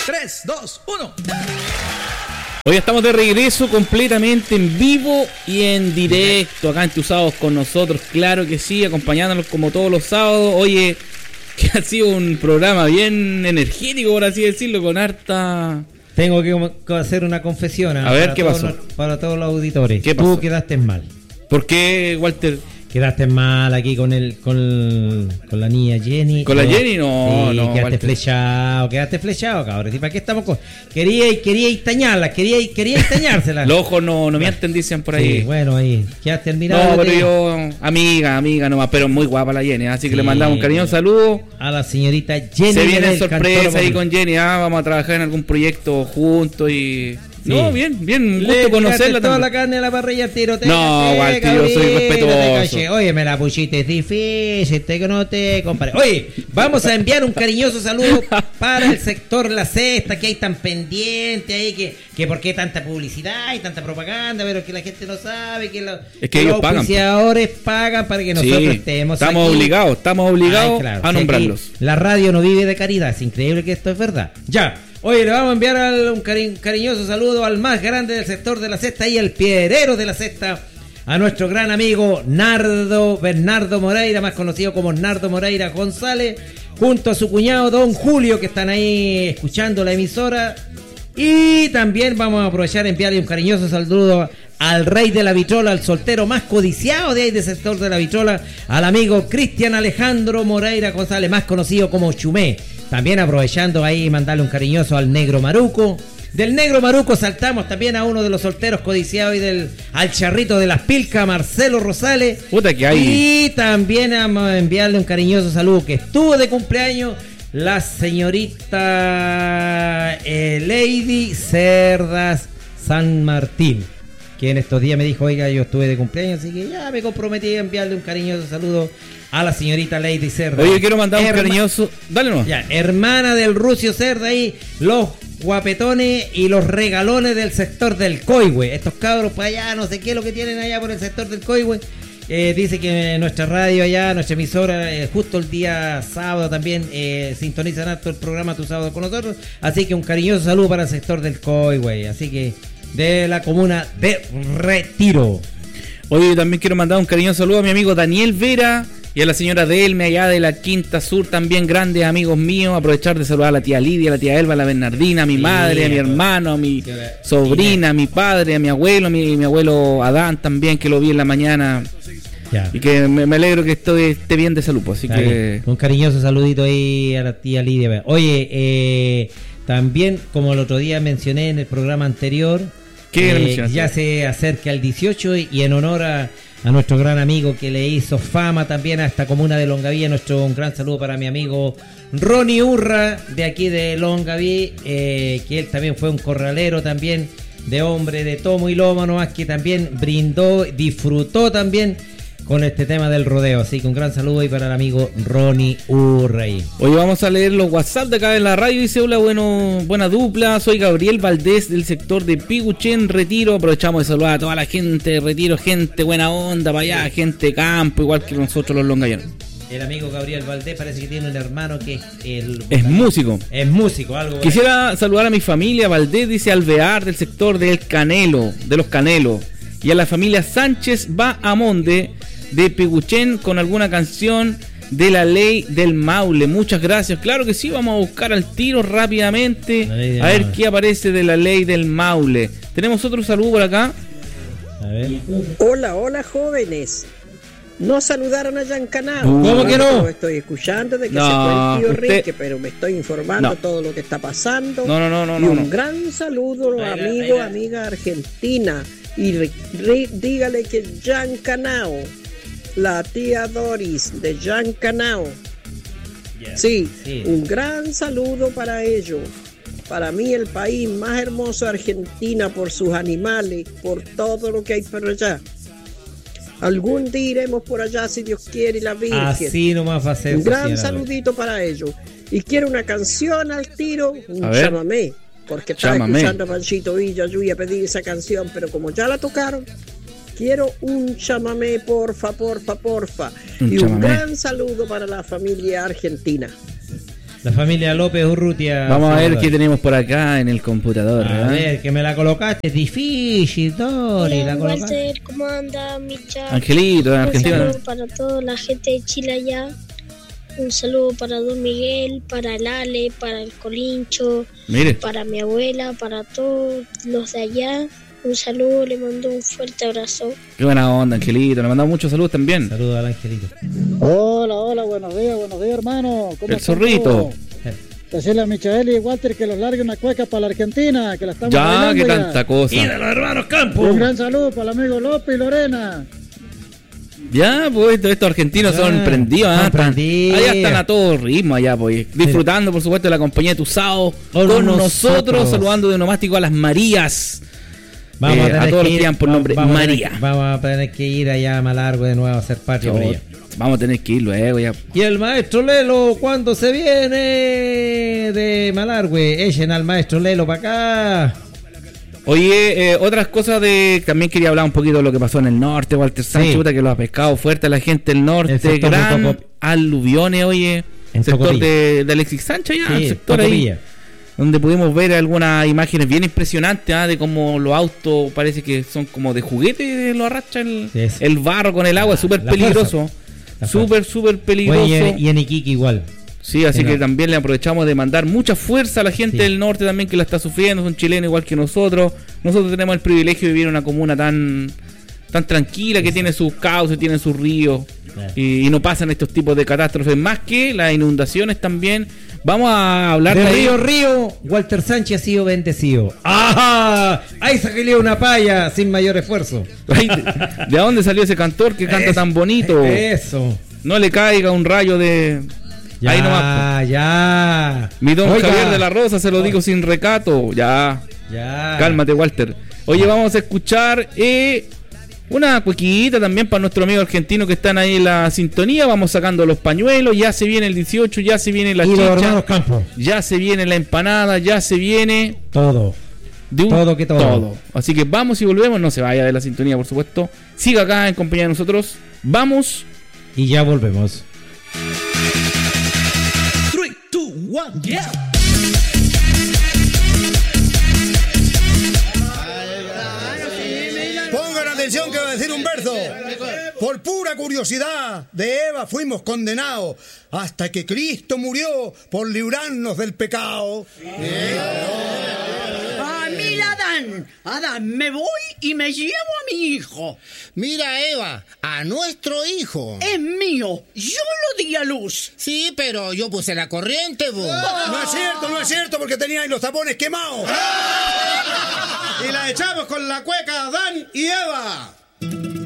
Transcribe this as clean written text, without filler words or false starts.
3, 2, 1. Hoy estamos de regreso completamente en vivo y en directo acá en Tus Sábados con nosotros, claro que sí, acompañándonos como todos los sábados. Oye, que ha sido un programa bien energético, por así decirlo, con harta... Tengo que hacer una confesión. A ver, ¿qué pasó? Para todos los auditores. ¿Qué pasó? Tú quedaste mal. ¿Por qué, Walter? Quedaste mal aquí con la niña Jenny. ¿Con la Jenny? No, sí, no. Quedaste flechado, cabrón. ¿Y para qué estamos con...? Queríais tañarla, queríais tañársela. Los ojos no mienten, dicen por ahí. Sí, bueno, ahí. Quedaste al mirar. No, pero yo, amiga nomás, pero muy guapa la Jenny, así que le mandamos un cariñoso saludo. A la señorita Jenny. Se viene sorpresa Cantoro ahí con Jenny, vamos a trabajar en algún proyecto juntos y... Sí. No, bien, un gusto conocerla. Toda la carne a la parrilla al tiro. No, Walter, yo soy respetuoso. Oye, me la pusiste difícil, que no te comparé. Oye, vamos a enviar un cariñoso saludo para el sector La Cesta, que hay tan pendiente ahí, que por qué tanta publicidad y tanta propaganda, pero que la gente no sabe, que es que ellos pagan. Los auspiciadores pagan para que nosotros estemos estamos aquí. Estamos obligados a nombrarlos. La radio no vive de caridad, es increíble que esto es verdad. Ya. Oye, le vamos a enviar un cariñoso saludo al más grande del sector de La Cesta y el piedrero de La Cesta, a nuestro gran amigo Bernardo Moreira, más conocido como Nardo Moreira González, junto a su cuñado Don Julio, que están ahí escuchando la emisora. Y también vamos a aprovechar y enviarle un cariñoso saludo al rey de la vitrola, al soltero más codiciado de ahí del sector de la vitrola, al amigo Cristian Alejandro Moreira González, más conocido como Chumé. También aprovechando ahí mandarle un cariñoso al Negro Maruco. Del Negro Maruco saltamos también a uno de los solteros codiciados y al charrito de las Pilcas, Marcelo Rosales. Puta que hay. Y también vamos a enviarle un cariñoso saludo que estuvo de cumpleaños la señorita Lady Cerdas San Martín, que en estos días me dijo, oiga, yo estuve de cumpleaños, así que ya me comprometí a enviarle un cariñoso saludo a la señorita Lady Cerda. Oye, quiero mandar un cariñoso... Dale nomás. Ya, hermana del Rucio Cerda ahí, los guapetones y los regalones del sector del Coihue. Estos cabros para allá, no sé qué es lo que tienen allá por el sector del Coihue. Dice que nuestra radio allá, nuestra emisora, justo el día sábado también sintonizan harto el programa Tu Sábado con nosotros. Así que un cariñoso saludo para el sector del Coihue. Así que de la comuna de Retiro. Oye, también quiero mandar un cariñoso saludo a mi amigo Daniel Vera y a la señora Delme allá de la Quinta Sur, también grandes amigos míos. Aprovechar de saludar a la tía Lidia, a la tía Elba, a la Bernardina, a mi madre, a mi hermano, a mi sobrina, a mi padre, a mi abuelo, mi abuelo Adán también, que lo vi en la mañana. Ya. Y que me alegro que esté bien de salud, pues, así claro, que... Un cariñoso saludito ahí a la tía Lidia. Oye, también, como el otro día mencioné en el programa anterior, ya se acerca el 18 y en honor a nuestro gran amigo que le hizo fama también a esta comuna de Longaví, un gran saludo para mi amigo Ronnie Urra, de aquí de Longaví, que él también fue un corralero también, de hombre de tomo y lomo nomás, que también brindó, disfrutó también con este tema del rodeo, así que un gran saludo ahí para el amigo Ronnie Urrey. Hoy vamos a leer los WhatsApp de acá en la radio. Dice, hola, buena dupla, soy Gabriel Valdés del sector de Piguchen, Retiro. Aprovechamos de saludar a toda la gente de Retiro, gente buena onda para allá, gente de campo, igual que nosotros los longallanos. El amigo Gabriel Valdés parece que tiene un hermano que es músico. Es músico, algo. Quisiera saludar a mi familia Valdés, dice Alvear, del sector del Canelo, de los Canelos, y a la familia Sánchez Bahamonde de Piguchen con alguna canción de la ley del Maule. Muchas gracias. Claro que sí, vamos a buscar al tiro rápidamente a ver qué aparece de la ley del Maule. Tenemos otro saludo por acá. A ver. Hola jóvenes. No saludaron a Yancanao. ¿Cómo que no? Lo estoy escuchando de que se fue el tío Rique, pero me estoy informando todo lo que está pasando. No. Y un gran saludo, amiga argentina. Y dígale que Yancanao, la tía Doris de Yancanao. Sí, un gran saludo para ellos. Para mí el país más hermoso de Argentina, por sus animales, por todo lo que hay por allá. Algún día iremos por allá si Dios quiere y la Virgen. Así nomás va a ser. Un gran saludito para ellos. Y quiero una canción al tiro, un chamamé, porque estaba escuchando a Panchito Villa a pedir esa canción, pero como ya la tocaron, quiero un chamamé, porfa. Un gran saludo para la familia argentina. La familia López Urrutia. Vamos a ver qué tenemos por acá en el computador. A ver, que me la colocaste. Es difícil, Dori. Hola, La colocaste. Walter, ¿cómo anda, Micha? Angelito, Un Argentina. saludo para toda la gente de Chile allá. Un saludo para Don Miguel, para el Ale, para el Colincho, Mire, para mi abuela, para todos los de allá. Un saludo, le mando un fuerte abrazo. qué buena onda, Angelito. Nos mandamos muchos saludos también. Saludos al Angelito. Hola, buenos días, hermano. ¿Cómo El están zorrito. todos? Decirle a Michael y Walter que los largue una cueca para la Argentina, que la estamos Ya, bailando que ya. tanta cosa. Y de los hermanos Y Campos. un gran saludo para el amigo López y Lorena. Ya, pues estos argentinos Ya, son prendidos, son ¿ah? prendidos. Allá están a todo ritmo, allá, pues. Disfrutando, por supuesto, de la compañía de Tusao Con con nosotros. nosotros, saludando de onomástico a las Marías. Vamos a tener todos que los que llaman por nombre vamos a tener- María. Vamos a tener que ir allá a Malargüe de nuevo a hacer patria por allá. Vamos a tener que ir luego ya. Y el maestro Lelo, ¿cuándo se viene de Malargüe? Echen al maestro Lelo para acá. Oye, otras cosas de... También quería hablar un poquito de lo que pasó en el norte, Walter Sánchez, Sí. puta, que lo ha pescado fuerte la gente del norte, El sector de gran Tocop- aluviones, oye, En sector Tocopilla. de Alexis Sánchez, ya, el Sí, sector ahí, Tocopilla. donde pudimos ver algunas imágenes bien impresionantes, de cómo los autos parece que son como de juguete, lo arrastra Sí, sí. el barro con el agua, es súper la peligroso, La súper peligroso. Bueno, y en Iquique igual. Sí, así Sí, que no. también le aprovechamos de mandar mucha fuerza a la gente Sí. del norte también que la está sufriendo, son chilenos igual que nosotros. Nosotros tenemos el privilegio de vivir en una comuna tan tranquila, que tiene sus cauces, tiene sus ríos, Claro. y no pasan estos tipos de catástrofes, más que las inundaciones también. Vamos a hablar De ahí. Río, Walter Sánchez ha sido bendecido. ¡Ah! Ahí saqué una paya sin mayor esfuerzo. Ay, ¿de dónde salió ese cantor que canta tan bonito? Eso. No le caiga un rayo de... Ya, Ahí nomás. ya. Mi don Oiga. Javier de la Rosa, se lo digo sin recato. Ya. Ya. Cálmate, Walter. Oye, vamos a escuchar una cuequita también para nuestro amigo argentino que están ahí en la sintonía. Vamos sacando los pañuelos. Ya se viene el 18, ya se viene la Y los chicha, hermanos Campos. ya se viene la empanada, ya se viene Todo. de un Todo que todo. Así que vamos y volvemos. No se vaya de la sintonía, por supuesto. Siga acá en compañía de nosotros. Vamos. Y ya volvemos. 3, 2, 1, yeah. Pongan atención que va a decir un verso. Por pura curiosidad de Eva fuimos condenados hasta que Cristo murió por librarnos del pecado. Ah, mira, Adán, me voy y me llevo a mi hijo. Mira, Eva, a nuestro hijo. Es mío, yo lo di a luz. Sí, pero yo puse la corriente, vos. No es cierto, porque teníais los tapones quemados. Y la echamos con la cueca Adán y Eva.